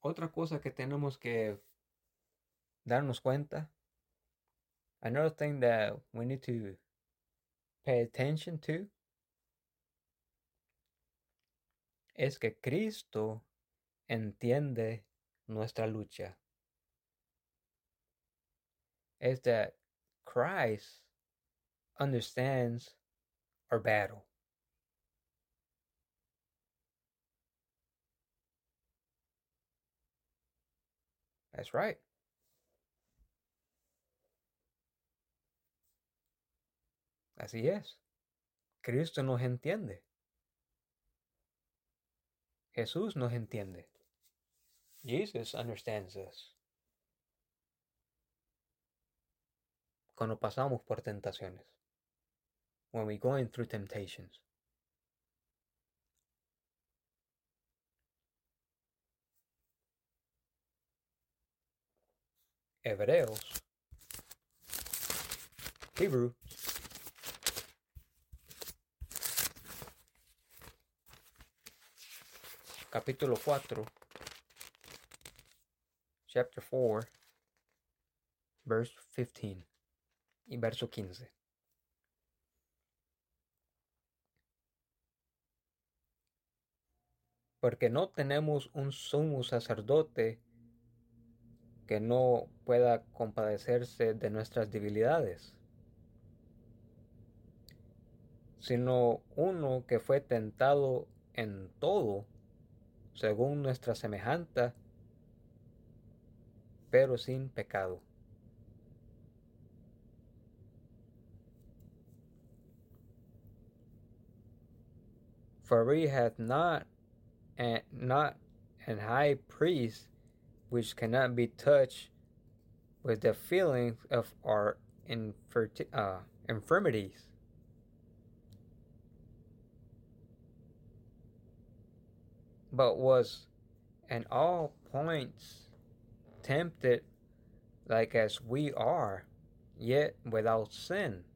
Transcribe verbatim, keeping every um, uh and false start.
Otra cosa que tenemos que darnos cuenta, another thing that we need to pay attention to, es que Cristo entiende nuestra lucha. Is that Christ understands our battle. That's right. Así es. Cristo nos entiende. Jesús nos entiende. Jesus understands us. Cuando pasamos por tentaciones. When we're going through temptations. Hebreos. Hebrew. Capítulo cuatro. Chapter four. Verse fifteen. Y verso quince. Porque no tenemos un sumo sacerdote que no pueda compadecerse de nuestras debilidades, sino uno que fue tentado en todo, según nuestra semejanza, pero sin pecado. For we have not and not an high priest which cannot be touched with the feelings of our inferti- uh, infirmities, but was in all points tempted like as we are, yet without sin.